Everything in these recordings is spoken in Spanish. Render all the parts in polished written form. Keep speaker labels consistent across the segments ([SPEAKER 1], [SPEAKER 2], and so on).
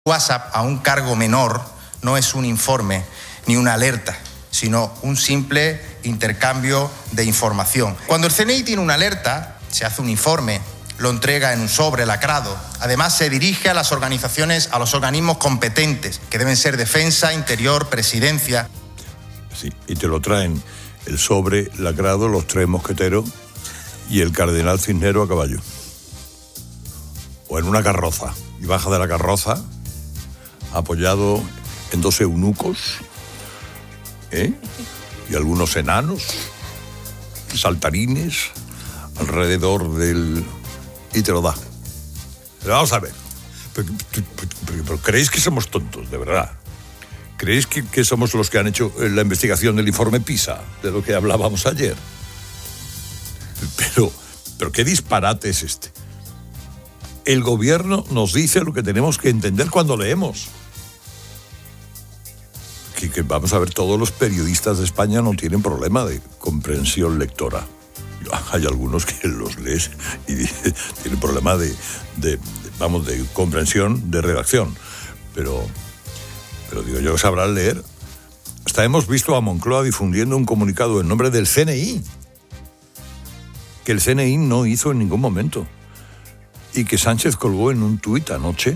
[SPEAKER 1] WhatsApp a un cargo menor no es un informe ni una alerta, sino un simple intercambio de información. Cuando el CNI tiene una alerta, se hace un informe, lo entrega en un sobre lacrado. Además, se dirige a las organizaciones, a los organismos competentes, que deben ser Defensa, Interior, Presidencia.
[SPEAKER 2] Sí, y te lo traen el sobre lacrado, los tres mosqueteros y el cardenal Cisnero a caballo. O en una carroza. Y baja de la carroza, apoyado en dos eunucos, y algunos enanos, saltarines, alrededor del... y te lo da. Pero vamos a ver, pero ¿creéis que somos tontos, de verdad? ¿Creéis que somos los que han hecho la investigación del informe PISA, de lo que hablábamos ayer? Pero ¿qué disparate es este? El gobierno nos dice lo que tenemos que entender cuando leemos. Que vamos a ver, todos los periodistas de España no tienen problema de comprensión lectora. Hay algunos que los lees y tienen problema de comprensión de redacción. Pero digo yo, sabrán leer. Hasta hemos visto a Moncloa difundiendo un comunicado en nombre del CNI, que el CNI no hizo en ningún momento, y que Sánchez colgó en un tuit anoche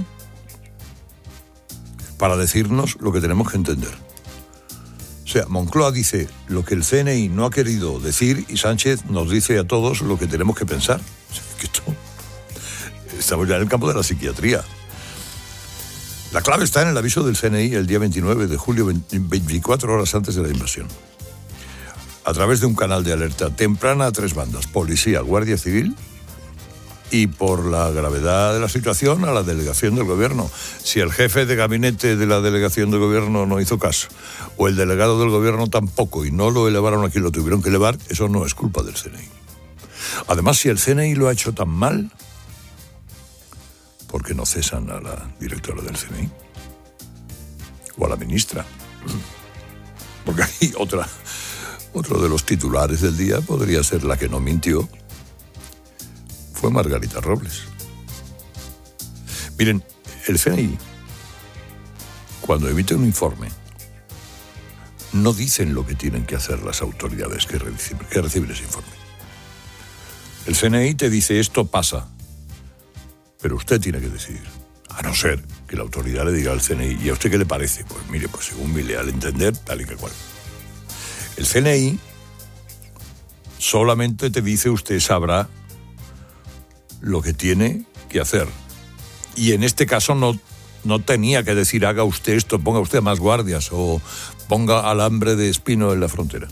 [SPEAKER 2] para decirnos lo que tenemos que entender. O sea, Moncloa dice lo que el CNI no ha querido decir y Sánchez nos dice a todos lo que tenemos que pensar. O sea, que estamos ya en el campo de la psiquiatría. La clave está en el aviso del CNI el día 29 de julio, 24 horas antes de la invasión. A través de un canal de alerta temprana a tres bandas: policía, guardia civil y, por la gravedad de la situación, a la delegación del gobierno. Si el jefe de gabinete de la delegación del gobierno no hizo caso, o el delegado del gobierno tampoco, y no lo elevaron a quien lo tuvieron que elevar, eso no es culpa del CNI. Además, si el CNI lo ha hecho tan mal, ¿por qué no cesan a la directora del CNI? O a la ministra. Porque ahí otro de los titulares del día podría ser la que no mintió. Fue Margarita Robles. Miren, el CNI, cuando emite un informe, no dicen lo que tienen que hacer las autoridades que reciben ese informe. El CNI te dice: esto pasa, pero usted tiene que decidir. A no ser que la autoridad le diga al CNI: ¿y a usted qué le parece? Pues mire, pues según mi leal entender, tal y que cual. El CNI solamente te dice: usted sabrá lo que tiene que hacer. Y en este caso no tenía que decir: haga usted esto, ponga usted más guardias o ponga alambre de espino en la frontera.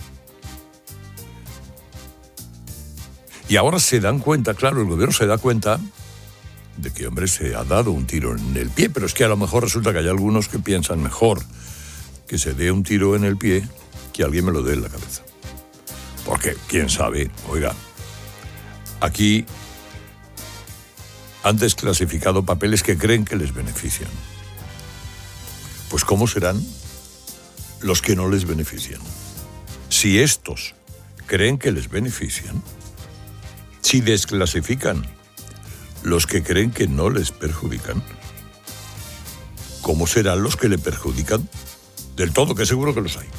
[SPEAKER 2] Y ahora se dan cuenta, claro, el gobierno se da cuenta de que, hombre, se ha dado un tiro en el pie, pero es que a lo mejor resulta que hay algunos que piensan mejor que se dé un tiro en el pie que alguien me lo dé en la cabeza. Porque, quién sabe, oiga, aquí han desclasificado papeles que creen que les benefician. Pues ¿cómo serán los que no les benefician? Si estos creen que les benefician, si desclasifican los que creen que no les perjudican, ¿cómo serán los que le perjudican del todo? Que seguro que los hay.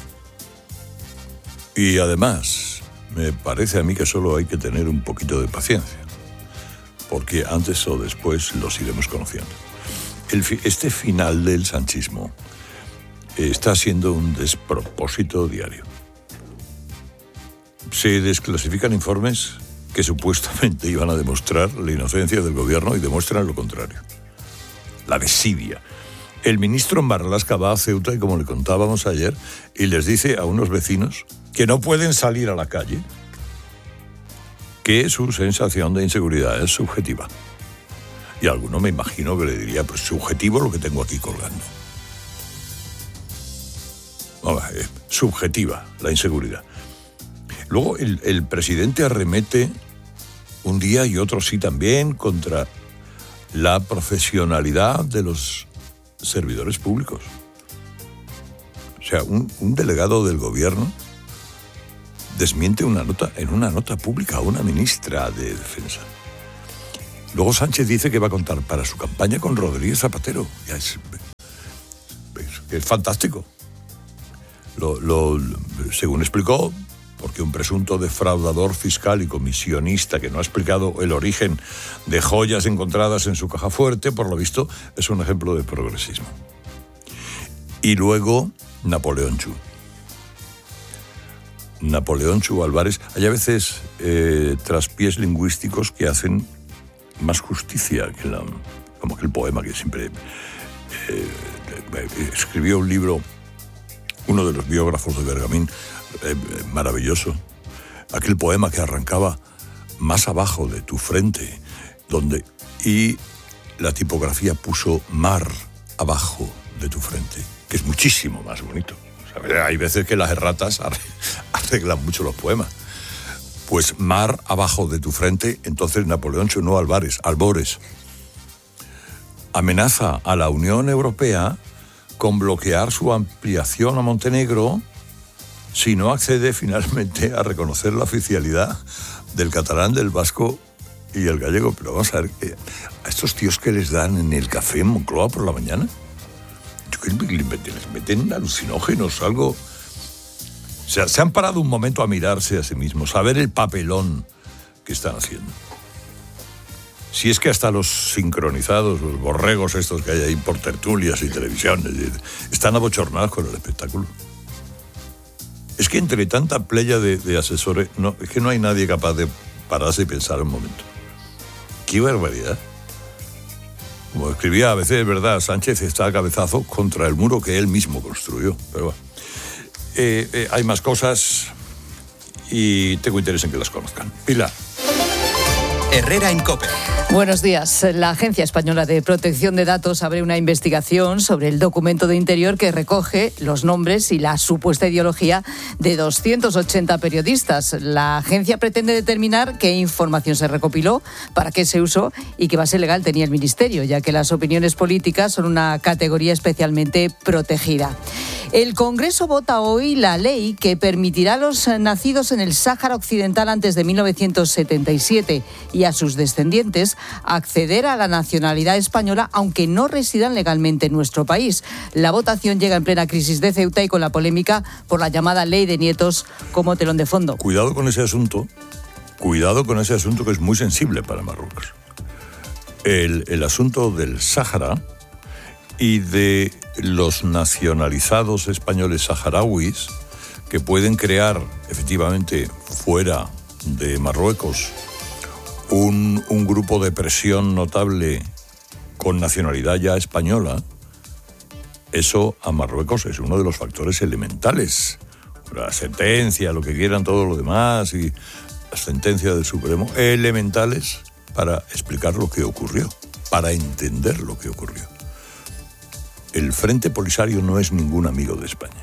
[SPEAKER 2] Y además, me parece a mí que solo hay que tener un poquito de paciencia, porque antes o después los iremos conociendo. Este final del sanchismo está siendo un despropósito diario. Se desclasifican informes que supuestamente iban a demostrar la inocencia del gobierno y demuestran lo contrario. La desidia. El ministro Marlaska va a Ceuta y, como le contábamos ayer, y les dice a unos vecinos que no pueden salir a la calle, que su sensación de inseguridad es subjetiva. Y alguno me imagino que le diría: pues subjetivo lo que tengo aquí colgando. Subjetiva la inseguridad. Luego el presidente arremete un día y otro sí también contra la profesionalidad de los servidores públicos. O sea, un delegado del gobierno desmiente en una nota pública a una ministra de Defensa. Luego Sánchez dice que va a contar para su campaña con Rodríguez Zapatero. Ya es Es fantástico. Según explicó, porque un presunto defraudador fiscal y comisionista que no ha explicado el origen de joyas encontradas en su caja fuerte, por lo visto, es un ejemplo de progresismo. Y luego, Napoleón Chu Álvarez. Hay a veces traspiés lingüísticos que hacen más justicia que como aquel poema que siempre escribió un libro, uno de los biógrafos de Bergamín, maravilloso. Aquel poema que arrancaba más abajo de tu frente, y la tipografía puso mar abajo de tu frente, que es muchísimo más bonito. Hay veces que las erratas arreglan mucho los poemas. Pues mar abajo de tu frente. Entonces Napoleón Chu Albores amenaza a la Unión Europea con bloquear su ampliación a Montenegro si no accede finalmente a reconocer la oficialidad del catalán, del vasco y el gallego. Pero vamos a ver, a estos tíos que les dan en el café en Moncloa por la mañana, yo creo que les meten alucinógenos, algo. O sea, se han parado un momento a mirarse a sí mismos, a ver el papelón que están haciendo. Si es que hasta los sincronizados, los borregos estos que hay ahí por tertulias y televisión, están abochornados con el espectáculo. Es que entre tanta playa de asesores, es que no hay nadie capaz de pararse y pensar un momento. ¡Qué barbaridad! Como escribía a veces, es verdad, Sánchez está a cabezazo contra el muro que él mismo construyó. Pero bueno, hay más cosas y tengo interés en que las conozcan. Pilar.
[SPEAKER 3] Herrera en COPE.
[SPEAKER 4] Buenos días. La Agencia Española de Protección de Datos abre una investigación sobre el documento de Interior que recoge los nombres y la supuesta ideología de 280 periodistas. La agencia pretende determinar qué información se recopiló, para qué se usó y qué base legal tenía el Ministerio, ya que las opiniones políticas son una categoría especialmente protegida. El Congreso vota hoy la ley que permitirá a los nacidos en el Sáhara Occidental antes de 1977 y a sus descendientes acceder a la nacionalidad española aunque no residan legalmente en nuestro país. La votación llega en plena crisis de Ceuta y con la polémica por la llamada ley de nietos como telón de fondo.
[SPEAKER 2] Cuidado con ese asunto que es muy sensible para Marruecos. El asunto del Sáhara y de los nacionalizados españoles saharauis que pueden crear efectivamente fuera de Marruecos un grupo de presión notable con nacionalidad ya española. Eso a Marruecos es uno de los factores elementales. La sentencia, lo que quieran todo lo demás y las sentencias del Supremo, elementales para explicar lo que ocurrió, para entender lo que ocurrió. El Frente Polisario no es ningún amigo de España.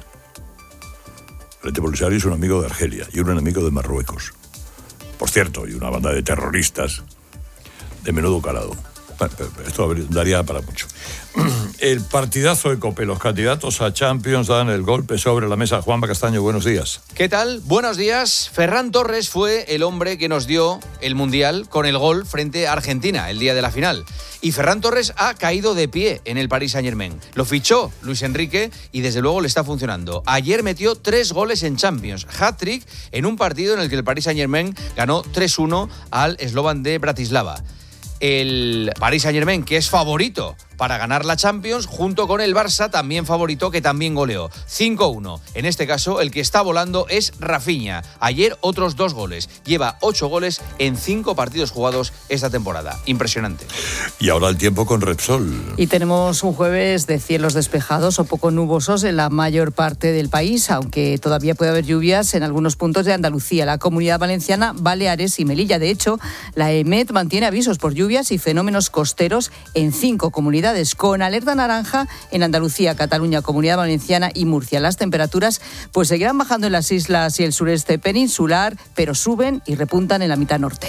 [SPEAKER 2] El Frente Polisario es un amigo de Argelia y un enemigo de Marruecos. Por cierto, y una banda de terroristas de menudo calado. Esto daría para mucho. El partidazo de COPE. Los candidatos a Champions dan el golpe sobre la mesa. Juanma Castaño, buenos días.
[SPEAKER 5] ¿Qué tal? Buenos días. Ferran Torres fue el hombre que nos dio el Mundial con el gol frente a Argentina el día de la final. Y Ferran Torres ha caído de pie en el Paris Saint-Germain. Lo fichó Luis Enrique y desde luego le está funcionando. Ayer metió 3 goles en Champions. Hat-trick en un partido en el que el Paris Saint-Germain ganó 3-1 al Slovan de Bratislava. El Paris Saint-Germain, que es favorito para ganar la Champions, junto con el Barça, también favorito, que también goleó. 5-1. En este caso, el que está volando es Rafinha. Ayer, otros 2 goles. Lleva 8 goles en 5 partidos jugados esta temporada. Impresionante.
[SPEAKER 2] Y ahora el tiempo con Repsol.
[SPEAKER 4] Y tenemos un jueves de cielos despejados o poco nubosos en la mayor parte del país, aunque todavía puede haber lluvias en algunos puntos de Andalucía, la Comunidad Valenciana, Baleares y Melilla. De hecho, la EMET mantiene avisos por lluvias y fenómenos costeros en 5 comunidades, con alerta naranja en Andalucía, Cataluña, Comunidad Valenciana y Murcia. Las temperaturas pues seguirán bajando en las islas y el sureste peninsular, pero suben y repuntan en la mitad norte.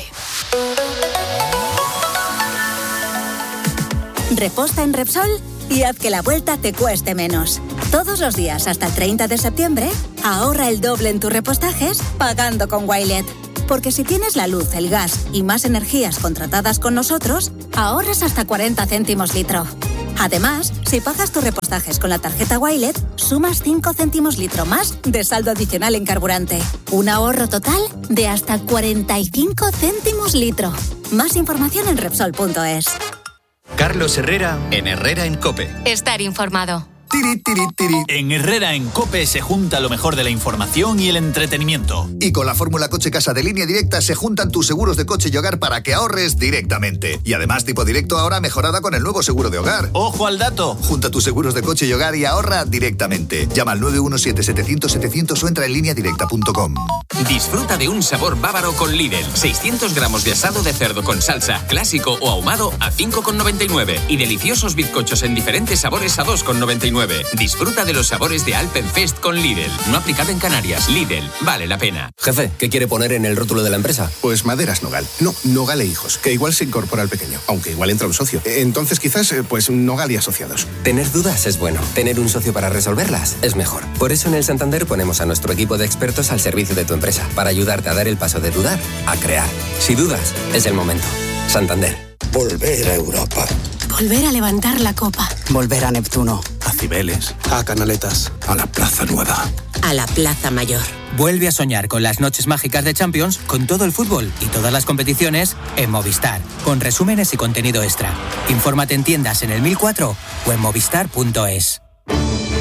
[SPEAKER 6] Reposta en Repsol y haz que la vuelta te cueste menos. Todos los días hasta el 30 de septiembre, ahorra el doble en tus repostajes pagando con Wilet. Porque si tienes la luz, el gas y más energías contratadas con nosotros, ahorras hasta 40 céntimos litro. Además, si pagas tus repostajes con la tarjeta Wilet, sumas 5 céntimos litro más de saldo adicional en carburante. Un ahorro total de hasta 45 céntimos litro. Más información en Repsol.es.
[SPEAKER 3] Carlos Herrera en Herrera en COPE.
[SPEAKER 7] Estar informado.
[SPEAKER 8] En Herrera en COPE se junta lo mejor de la información y el entretenimiento.
[SPEAKER 9] Y con la fórmula Coche Casa de Línea Directa se juntan tus seguros de coche y hogar para que ahorres directamente. Y además tipo directo ahora mejorada con el nuevo seguro de hogar.
[SPEAKER 8] ¡Ojo al dato!
[SPEAKER 9] Junta tus seguros de coche y hogar y ahorra directamente. Llama al 917-700-700 o entra en lineadirecta.com.
[SPEAKER 10] Disfruta de un sabor bávaro con Lidl. 600 gramos de asado de cerdo con salsa, clásico o ahumado a 5,99. Y deliciosos bizcochos en diferentes sabores a 2,99. Disfruta de los sabores de Alpenfest con Lidl. No aplicado en Canarias. Lidl, vale la pena.
[SPEAKER 11] Jefe, ¿qué quiere poner en el rótulo de la empresa?
[SPEAKER 12] Pues Maderas Nogal. No, Nogal e Hijos, que igual se incorpora al pequeño, aunque igual entra un socio. Entonces quizás, pues Nogal y Asociados.
[SPEAKER 11] Tener dudas es bueno. Tener un socio para resolverlas es mejor. Por eso en el Santander ponemos a nuestro equipo de expertos al servicio de tu empresa, para ayudarte a dar el paso de dudar a crear. Si dudas, es el momento. Santander.
[SPEAKER 13] Volver a Europa.
[SPEAKER 14] Volver a levantar la copa.
[SPEAKER 15] Volver a Neptuno.
[SPEAKER 16] A Cibeles. A Canaletas. A la Plaza Nueva.
[SPEAKER 17] A la Plaza Mayor.
[SPEAKER 18] Vuelve a soñar con las noches mágicas de Champions, con todo el fútbol y todas las competiciones en Movistar, con resúmenes y contenido extra. Infórmate en tiendas en el 1004 o en movistar.es.